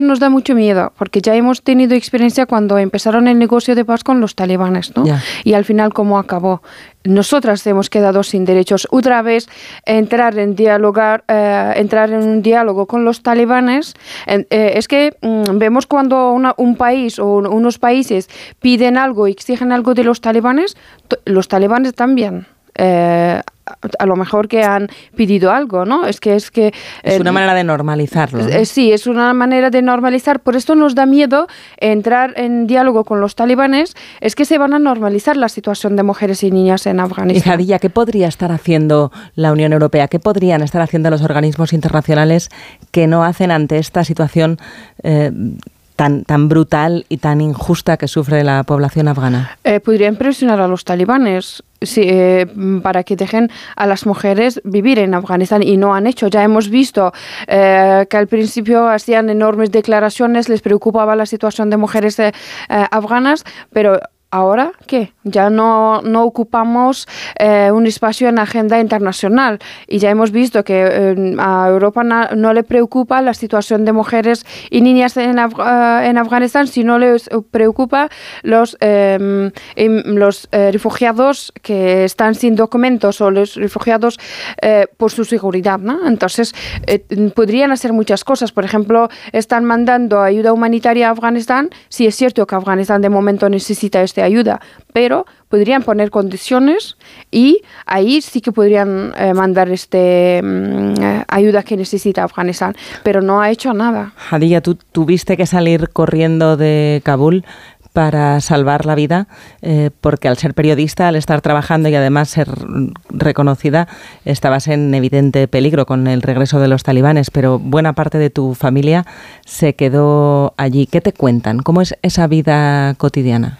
nos da mucho miedo, porque ya hemos tenido experiencia cuando empezaron el negocio de paz con los talibanes, ¿no? Ya. Y al final, ¿cómo acabó? Nosotras hemos quedado sin derechos. Otra vez, entrar en un diálogo con los talibanes. Es que vemos cuando un país o unos países piden algo, exigen algo de los talibanes también. A lo mejor que han pedido algo, ¿no? Es una manera de normalizarlo, ¿no? Sí, es una manera de normalizar. Por esto nos da miedo entrar en diálogo con los talibanes. Es que se van a normalizar la situación de mujeres y niñas en Afganistán. Y Hadía, ¿qué podría estar haciendo la Unión Europea? ¿Qué podrían estar haciendo los organismos internacionales que no hacen ante esta situación tan brutal y tan injusta que sufre la población afgana? Podrían presionar a los talibanes para que dejen a las mujeres vivir en Afganistán, y no han hecho. Ya hemos visto que al principio hacían enormes declaraciones, les preocupaba la situación de mujeres afganas, pero ¿ahora qué? Ya no ocupamos un espacio en la agenda internacional, y ya hemos visto que a Europa no le preocupa la situación de mujeres y niñas en Afganistán, sino les preocupa los refugiados que están sin documentos, o los refugiados por su seguridad, ¿no? Entonces, podrían hacer muchas cosas. Por ejemplo, están mandando ayuda humanitaria a Afganistán. Sí, es cierto que Afganistán de momento necesita ayuda, pero podrían poner condiciones, y ahí sí que podrían mandar ayuda que necesita Afganistán, pero no ha hecho nada. Hadía, tú tuviste que salir corriendo de Kabul para salvar la vida, porque al ser periodista, al estar trabajando y además ser reconocida, estabas en evidente peligro con el regreso de los talibanes, pero buena parte de tu familia se quedó allí. ¿Qué te cuentan? ¿Cómo es esa vida cotidiana?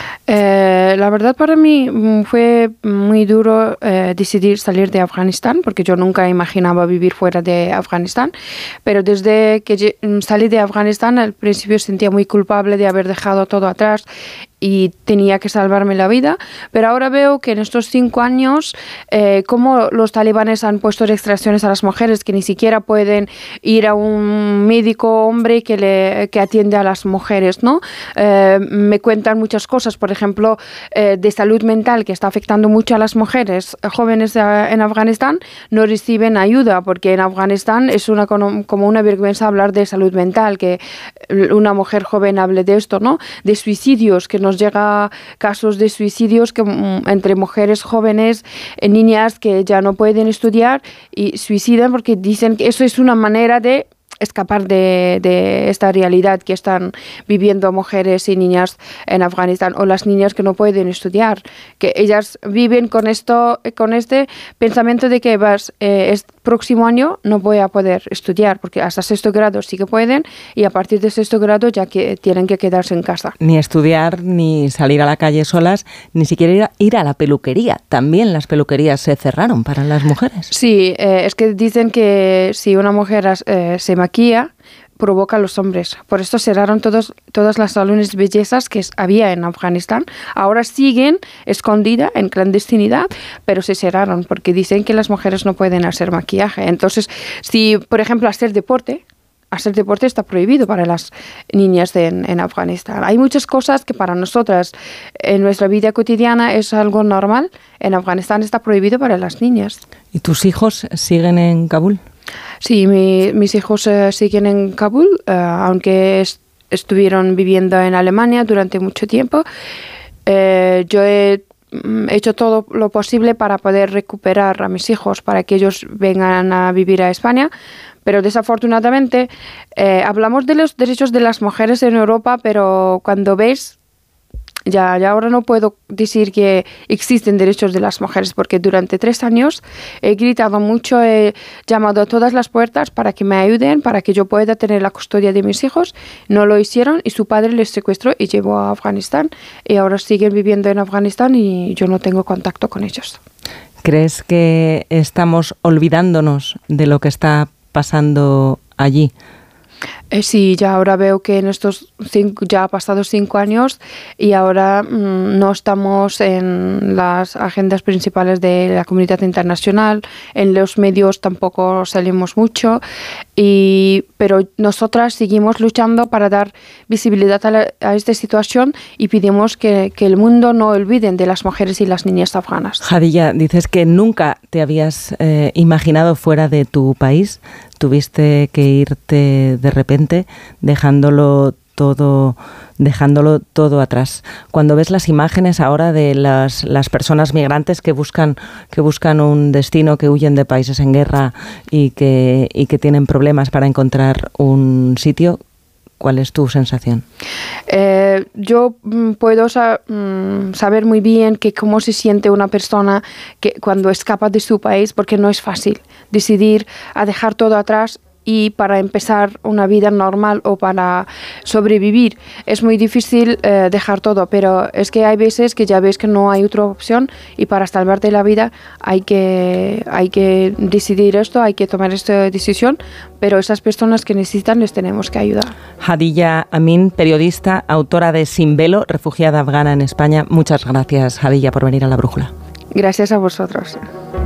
La verdad, para mí fue muy duro decidir salir de Afganistán, porque yo nunca imaginaba vivir fuera de Afganistán, pero desde que salí de Afganistán al principio sentía muy culpable de haber dejado todo atrás y tenía que salvarme la vida, pero ahora veo que en estos 5 años cómo los talibanes han puesto restricciones a las mujeres, que ni siquiera pueden ir a un médico hombre que atiende a las mujeres, ¿no? Me cuentan muchas cosas, por ejemplo, de salud mental, que está afectando mucho a las mujeres jóvenes en Afganistán. No reciben ayuda, porque en Afganistán es como una vergüenza hablar de salud mental, que una mujer joven hable de esto, ¿no? De suicidios, que nos llega casos de suicidios entre mujeres jóvenes, niñas que ya no pueden estudiar y suicidan porque dicen que eso es una manera de escapar de esta realidad que están viviendo mujeres y niñas en Afganistán, o las niñas que no pueden estudiar, que ellas viven con este pensamiento de que próximo año no voy a poder estudiar, porque hasta 6º grado sí que pueden, y a partir de 6º grado ya que tienen que quedarse en casa. Ni estudiar, ni salir a la calle solas, ni siquiera ir a la peluquería. También las peluquerías se cerraron para las mujeres. Sí, es que dicen que si una mujer se maquilla, provoca a los hombres. Por esto cerraron todas las salones de bellezas que había en Afganistán. Ahora siguen escondidas en clandestinidad, pero se cerraron porque dicen que las mujeres no pueden hacer maquillaje. Entonces, si, por ejemplo, hacer deporte está prohibido para las niñas en Afganistán. Hay muchas cosas que para nosotras en nuestra vida cotidiana es algo normal. En Afganistán está prohibido para las niñas. ¿Y tus hijos siguen en Kabul? Sí, mis hijos siguen en Kabul, aunque estuvieron viviendo en Alemania durante mucho tiempo. Yo he hecho todo lo posible para poder recuperar a mis hijos, para que ellos vengan a vivir a España, pero desafortunadamente hablamos de los derechos de las mujeres en Europa, pero cuando ves, ya ahora no puedo decir que existen derechos de las mujeres, porque durante 3 años he gritado mucho, he llamado a todas las puertas para que me ayuden, para que yo pueda tener la custodia de mis hijos. No lo hicieron y su padre les secuestró y llevó a Afganistán, y ahora siguen viviendo en Afganistán y yo no tengo contacto con ellos. ¿Crees que estamos olvidándonos de lo que está pasando allí? Sí, ya ahora veo que en ya ha pasado 5 años y ahora no estamos en las agendas principales de la comunidad internacional, en los medios tampoco salimos mucho, pero nosotras seguimos luchando para dar visibilidad a esta situación y pedimos que el mundo no olvide de las mujeres y las niñas afganas. Hadilla, dices que nunca te habías imaginado fuera de tu país. Tuviste que irte de repente, dejándolo todo atrás. Cuando ves las imágenes ahora de las personas migrantes que buscan un destino, que huyen de países en guerra y que tienen problemas para encontrar un sitio, ¿cuál es tu sensación? Yo puedo saber muy bien cómo se siente una persona que cuando escapa de su país, porque no es fácil decidir a dejar todo atrás y para empezar una vida normal o para sobrevivir. Es muy difícil dejar todo, pero es que hay veces que ya ves que no hay otra opción y para salvarte la vida hay que decidir esto, hay que tomar esta decisión, pero esas personas que necesitan les tenemos que ayudar. Hadilla Amin, periodista, autora de Sin Velo, refugiada afgana en España. Muchas gracias, Hadilla, por venir a La Brújula. Gracias a vosotros.